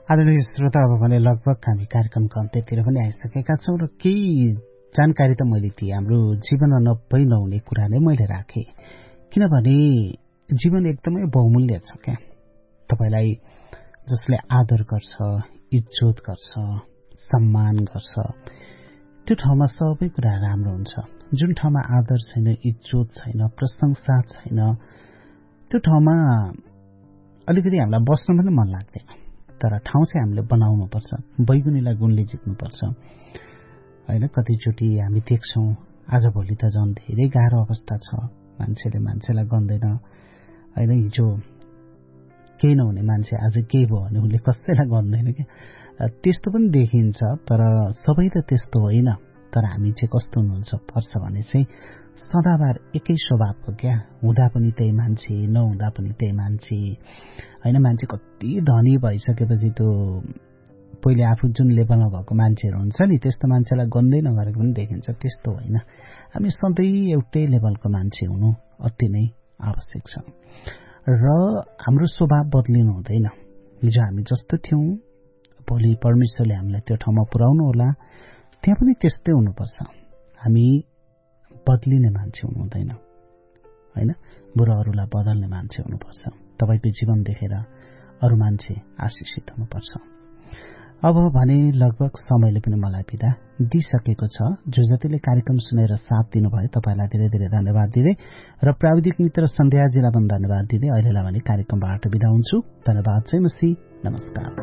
आदरणीय श्रोता, अब भने लगभग हामी कार्यक्रमको अन्त्यतिर पनि आइसकेका छौँ र केही जानकारी त मैले दिएँ। हाम्रो जीवनमा नभई नहुने कुरा नै मैले राखेँ, किनभने जीवन एकदमै बहुमूल्य छ क्या। तपाईलाई जसले आदर गर्छ, इज्जत गर्छ, सम्मान गर्छ, त्यो ठाउँमा सबै कुरा राम्रो हुन्छ। जुन ठाउँमा आदर छैन, इज्जत छैन, प्रशंसा छैन, त्यो ठाउँमा अलिकति हामीलाई बस्न पनि मन लाग्दैन। तर ठाउँ चाहिँ हामीले बनाउनुपर्छ, बैगुनीलाई गुणले जित्नुपर्छ होइन। कतिचोटि हामी देख्छौँ आजभोलि त झन् धेरै गाह्रो अवस्था छ, मान्छेले मान्छेलाई गन्दैन होइन। हिजो केही नहुने मान्छे आज केही भयो भने उसले कसैलाई गन्दैन क्या, त्यस्तो पनि देखिन्छ। तर सबै त त्यस्तो होइन। तर हामी चाहिँ कस्तो हुनुहुन्छ पर्छ भने चाहिँ सदाबार एकै स्वभावको क्या, हुँदा पनि त्यही मान्छे, नहुँदा पनि त्यही मान्छे होइन। मान्छे कति धनी भइसकेपछि त्यो पहिले आफू जुन लेभलमा भएको मान्छेहरू हुन्छ नि, त्यस्तो मान्छेलाई गन्दै नगरेको पनि देखिन्छ। त्यस्तो होइन, हामी सधैँ एउटै लेभलको मान्छे हुनु अति नै आवश्यक छ। र हाम्रो स्वभाव बदलिनु हुँदैन। हिजो हामी जस्तो थियौँ, भोलि परमेश्वरले हामीलाई त्यो ठाउँमा पुर्याउनु होला, त्यहाँ पनि त्यस्तै हुनुपर्छ। हामी बदलिने मान्छे हुनु हुँदैन होइन, बरु अरूलाई बदल्ने मान्छे हुनुपर्छ। तपाईँको जीवन देखेर अरू मान्छे आशिषित हुनुपर्छ। अब भने लगभग समयले पनि मलाई बिदा दिइसकेको छ। जो जतिले कार्यक्रम सुनेर साथ दिनुभयो तपाईँलाई धेरै धेरै धन्यवाद दिँदै र प्राविधिक मित्र सन्ध्याजीलाई पनि धन्यवाद दिँदै अहिलेलाई भने कार्यक्रमबाट बिदा हुन्छु। धन्यवाद चाहिँ मसी, नमस्कार।